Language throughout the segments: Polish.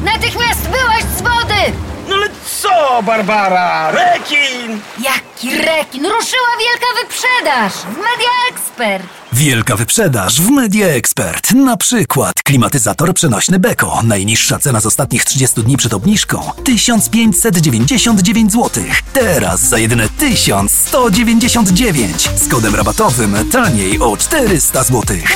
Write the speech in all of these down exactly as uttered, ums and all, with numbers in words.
Natychmiast wyłaź z wody! No ale co, Barbara? Rekin! Jaki rekin? Ruszyła wielka wyprzedaż w Media Expert. Wielka wyprzedaż w Media Expert. Na przykład klimatyzator przenośny Beko. Najniższa cena z ostatnich trzydziestu dni przed obniżką tysiąc pięćset dziewięćdziesiąt dziewięć złotych. Teraz za jedyne tysiąc sto dziewięćdziesiąt dziewięć. Z kodem rabatowym taniej o czterysta złotych.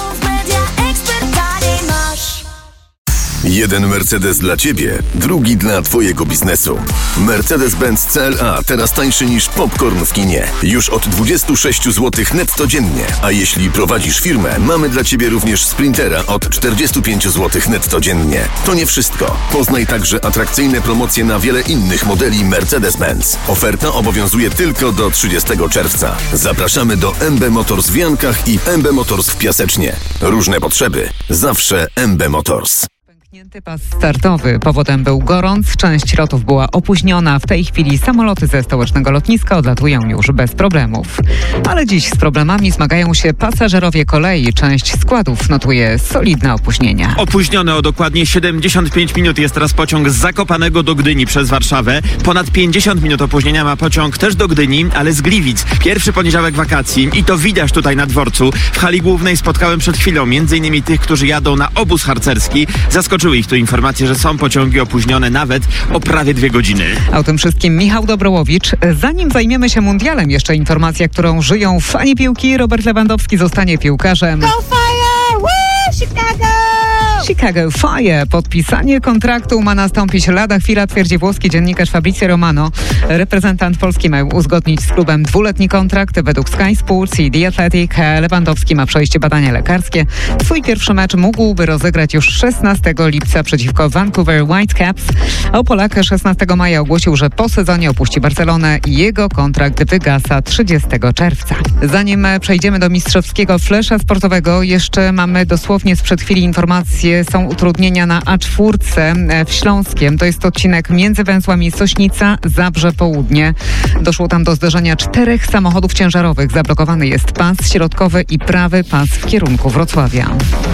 Jeden Mercedes dla Ciebie, drugi dla Twojego biznesu. Mercedes-Benz C L A teraz tańszy niż popcorn w kinie. Już od dwadzieścia sześć złotych netto dziennie. A jeśli prowadzisz firmę, mamy dla Ciebie również Sprintera od czterdzieści pięć złotych netto dziennie. To nie wszystko. Poznaj także atrakcyjne promocje na wiele innych modeli Mercedes-Benz. Oferta obowiązuje tylko do trzydziestego czerwca. Zapraszamy do M B Motors w Jankach i M B Motors w Piasecznie. Różne potrzeby. Zawsze M B Motors. Pęknięty pas startowy. Powodem był gorąc, część lotów była opóźniona. W tej chwili samoloty ze stołecznego lotniska odlatują już bez problemów. Ale dziś z problemami zmagają się pasażerowie kolei. Część składów notuje solidne opóźnienia. Opóźniony o dokładnie siedemdziesiąt pięć minut jest teraz pociąg z Zakopanego do Gdyni przez Warszawę. Ponad pięćdziesiąt minut opóźnienia ma pociąg też do Gdyni, ale z Gliwic. Pierwszy poniedziałek wakacji i to widać tutaj na dworcu. W hali głównej spotkałem przed chwilą między innymi tych, którzy jadą na obóz harcerski. Zaskoczyły ich tu informacje, że są pociągi opóźnione nawet o prawie dwie godziny. A o tym wszystkim Michał Dobrołowicz. Zanim zajmiemy się mundialem, jeszcze informacja, którą żyją fani piłki. Robert Lewandowski zostanie piłkarzem. Go Fire! Woo! Chicago! Chicago Fire. Podpisanie kontraktu ma nastąpić lada chwila, twierdzi włoski dziennikarz Fabrizio Romano. Reprezentant Polski ma uzgodnić z klubem dwuletni kontrakt. Według Sky Sports i The Athletic Lewandowski ma przejść badania lekarskie. Swój pierwszy mecz mógłby rozegrać już szesnastego lipca przeciwko Vancouver Whitecaps. A Polak szesnastego maja ogłosił, że po sezonie opuści Barcelonę i jego kontrakt wygasa trzydziestego czerwca. Zanim przejdziemy do mistrzowskiego flesza sportowego, jeszcze mamy dosłownie sprzed chwili informacje. Są utrudnienia na A cztery w Śląskiem. To jest odcinek między węzłami Sośnica, Zabrze Południe. Doszło tam do zderzenia czterech samochodów ciężarowych. Zablokowany jest pas środkowy i prawy pas w kierunku Wrocławia.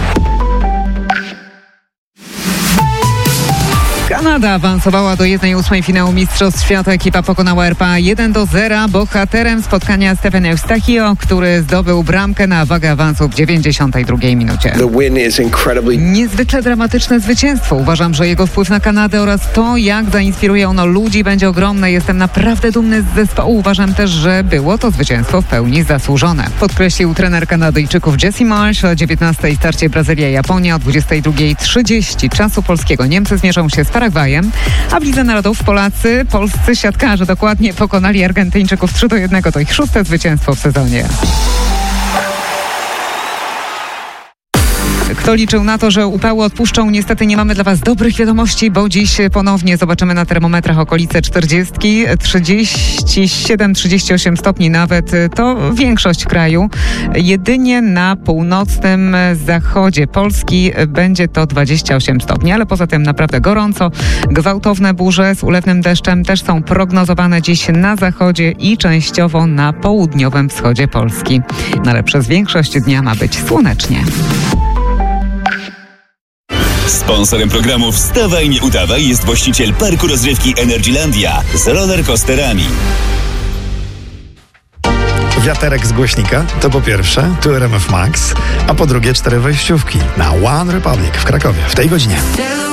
Kanada awansowała do jednej ósmej finału Mistrzostw Świata. Ekipa pokonała R P A jeden do zera. Bohaterem spotkania Stephen Eustachio, który zdobył bramkę na wagę awansu w dziewięćdziesiątej drugiej minucie. Niezwykle dramatyczne zwycięstwo. Uważam, że jego wpływ na Kanadę oraz to, jak zainspiruje ono ludzi, będzie ogromne. Jestem naprawdę dumny z zespołu. Uważam też, że było to zwycięstwo w pełni zasłużone. Podkreślił trener Kanadyjczyków Jesse Marsh. O dziewiętnastej starcie Brazylia-Japonia, o dwudziestej drugiej trzydzieści czasu polskiego. Niemcy zmierzą się z Paragwajem, a w Lidze Narodów Polacy, polscy siatkarze dokładnie pokonali Argentyńczyków trzy do jednego. To ich szóste zwycięstwo w sezonie. Kto liczył na to, że upały odpuszczą? Niestety nie mamy dla Was dobrych wiadomości, bo dziś ponownie zobaczymy na termometrach okolice czterdziestki, trzydzieści siedem trzydzieści osiem stopni nawet. To większość kraju. Jedynie na północnym zachodzie Polski będzie to dwadzieścia osiem stopni, ale poza tym naprawdę gorąco. Gwałtowne burze z ulewnym deszczem też są prognozowane dziś na zachodzie i częściowo na południowym wschodzie Polski. No ale przez większość dnia ma być słonecznie. Sponsorem programu Wstawaj, nie udawaj jest właściciel parku rozrywki Energylandia z rollercoasterami. Wiaterek z głośnika to po pierwsze tu R M F Max, a po drugie cztery wejściówki na One Republic w Krakowie w tej godzinie.